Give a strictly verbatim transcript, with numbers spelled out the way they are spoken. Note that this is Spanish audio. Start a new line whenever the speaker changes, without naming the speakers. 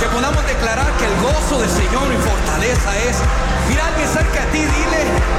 que podamos declarar que el gozo del Señor y fortaleza es. Mira a alguien cerca de ti, dile,